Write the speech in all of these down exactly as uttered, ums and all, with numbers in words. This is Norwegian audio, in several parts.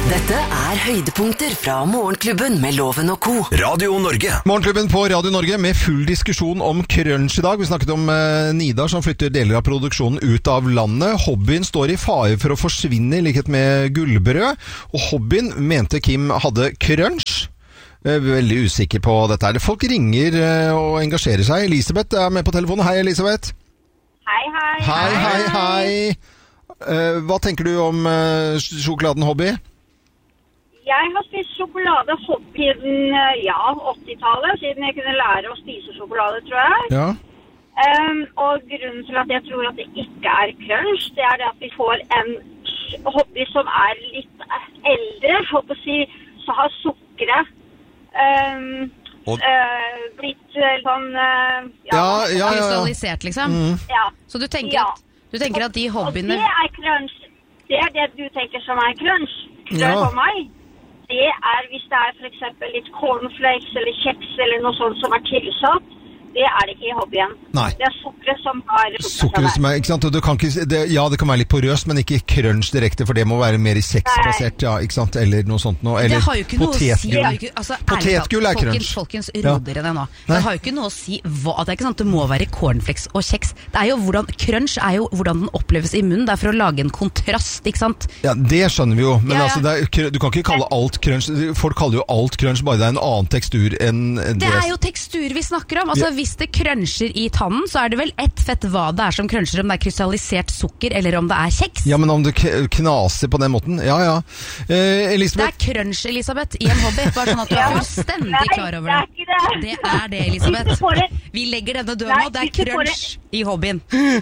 Dette er høydepunkter fra Morgenklubben med Loven og Co. Radio Norge. Morgenklubben på Radio Norge med full diskusjon om crunch i dag. Vi snakket om eh, Nidar som flytter deler av produksjonen ut av landet. Hobbyen står i fare for å forsvinne i likhet med gullbrød. Og hobbyen mente Kim hadde crunch. Veldig usikker på dette. Folk ringer og engasjerer seg. Elisabeth er med på telefonen. Hei, Elisabeth. Hei, hei. Hei, hei, hei. Hva tenker du om sjokoladen hobby? Jeg har spist sjokolade hobby siden ja, åttitallet, siden jeg kunne lære å spise sjokolade, tror jeg. Ja. Um, og grunnen til at jeg tror at det ikke er crunch, det er det at vi får en hobby som er litt eldre, håper å si, så har sukkeret Um, og... uh, blitt sånn uh, ja, ja, ja, ja. Krystallisert liksom mm. ja. Så du tenker, ja. at, du tenker at de hobbyene og det er crunch. Det er det du tenker som er crunch. Crunch ja. For meg, det er hvis det er for eksempel litt cornflakes eller kjeks eller noe sånt som er tilsatt. Det er ikke i hobbyen. Nei. Det er sukkeret som har sukkeret som er, ikke sant? Du kan ikke, det, ja, det kan være litt porøst, men ikke crunch direkte, for det må være mer i kjeksbasert, ja, ikke sant? Eller noe sånt noe. Eller det har jo ikke noe å si. Ikke, altså, potetgull er crunch. Folkens, folkens roder ja. Det nå. Det har jo ikke noe å si hva, det er ikke sant, det må være cornflakes og kjeks. Det er jo hvordan, crunch er jo hvordan den oppleves i munnen. Det er for å lage en kontrast, ikke sant? Ja, det skjønner vi jo, men ja, ja. Altså, det er, du kan ikke kalle alt crunch. Folk kaller jo alt crunch, bare det er en annen tekstur enn det. Det er jo tekstur vi snakker om. Altså, ja. Hvis det cruncher i tannen, så er det vel ett fett hva det er som cruncher, om det er krystallisert sukker eller om det er kjeks. Ja, men om det knaser på den måten. Ja, ja. Eh, Elisabeth? Det er crunch, Elisabeth, i en hobby. Bare sånn at du er fullstendig klar over det. Det er, det er det, Elisabeth. Vi legger denne død nå. Det er crunch i hobbyen.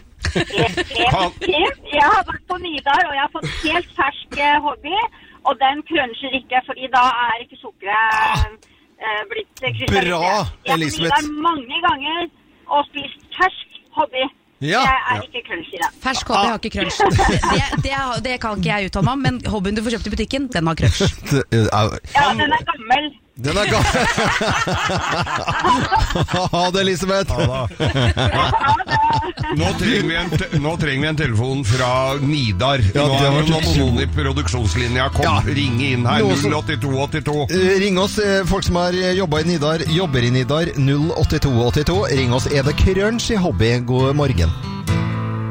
Jeg har vært på Nidar, og jeg har fått helt fersk hobby, og den cruncher ikke, fordi da er ikke sukkeret blitt krystallisert. Bra, Elisabeth. Jeg har vært mange ganger og spist fersk hobby. Ja. Det er ikke crunch i det. Fersk hobby har ikke crunch. Det, det, det kan ikke jeg uttale meg om, men hobbyen du får kjøpt i butikken, den har crunch. Ja, den er gammel. Den er gammel. Ha det, Elisabeth. Ha det. Nå trenger vi en, nå trenger vi en telefon fra Nidar. Ja, nå er det noen i produksjonslinja. Kom, ja. Ring inn her. null åtte to åtte to. Ring oss, folk som har jobbet i Nidar. Jobber i Nidar. null åtte to åtte to. Ring oss. Er det crunch i hobby? God morgen.